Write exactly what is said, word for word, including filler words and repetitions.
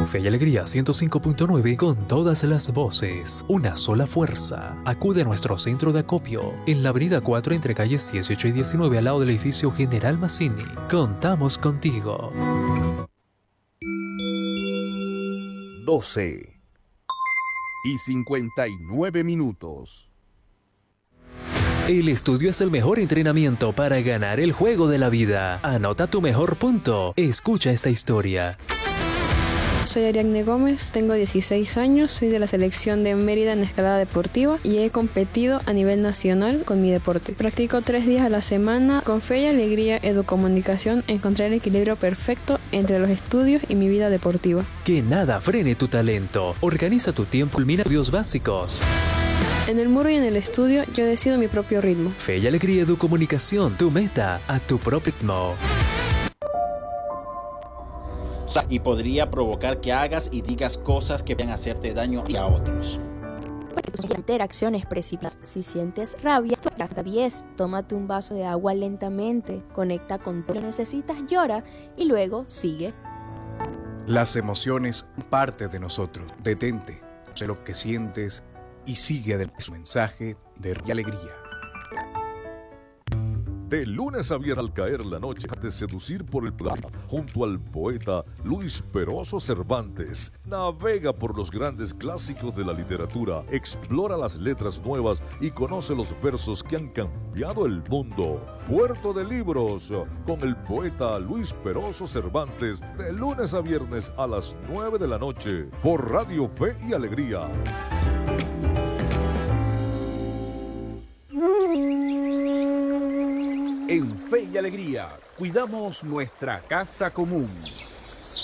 Fe y Alegría ciento cinco punto nueve con todas las voces, una sola fuerza. Acude a nuestro centro de acopio en la avenida cuatro entre calles dieciocho y diecinueve al lado del edificio General Mazzini. Contamos contigo. doce y cincuenta y nueve minutos. El estudio es el mejor entrenamiento para ganar el juego de la vida. Anota tu mejor punto. Escucha esta historia. Soy Ariadne Gómez, tengo dieciséis años, soy de la selección de Mérida en escalada deportiva y he competido a nivel nacional con mi deporte. Practico tres días a la semana. Con Fe y Alegría Educomunicación encontré el equilibrio perfecto entre los estudios y mi vida deportiva. Que nada frene tu talento. Organiza tu tiempo. Culmina estudios básicos. En el muro y en el estudio yo decido mi propio ritmo. Fe y Alegría Educomunicación, tu meta a tu propio ritmo. Y podría provocar que hagas y digas cosas que vayan a hacerte daño y a otros. Interacciones precipitadas. Si sientes rabia, hasta diez. Tómate un vaso de agua lentamente. Conecta con todo lo que necesitas, llora y luego sigue. Las emociones son parte de nosotros. Detente, sé lo que sientes y sigue adelante su mensaje de alegría. De lunes a viernes al caer la noche, de seducir por el plaza, junto al poeta Luis Peroso Cervantes. Navega por los grandes clásicos de la literatura, explora las letras nuevas y conoce los versos que han cambiado el mundo. Puerto de Libros, con el poeta Luis Peroso Cervantes, de lunes a viernes a las nueve de la noche, por Radio Fe y Alegría. En Fe y Alegría, cuidamos nuestra casa común.